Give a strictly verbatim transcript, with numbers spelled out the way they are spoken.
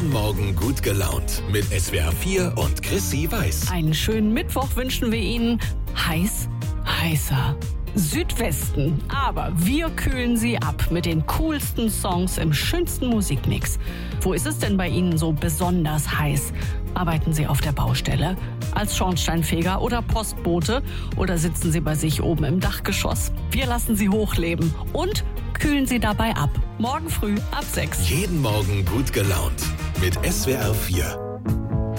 Jeden Morgen gut gelaunt mit S W R vier und Chrissy Weiß. Einen schönen Mittwoch wünschen wir Ihnen. Heiß, heißer Südwesten. Aber wir kühlen Sie ab mit den coolsten Songs im schönsten Musikmix. Wo ist es denn bei Ihnen so besonders heiß? Arbeiten Sie auf der Baustelle, als Schornsteinfeger oder Postbote oder sitzen Sie bei sich oben im Dachgeschoss? Wir lassen Sie hochleben und kühlen Sie dabei ab. Morgen früh ab sechs. Jeden Morgen gut gelaunt mit S W R vier.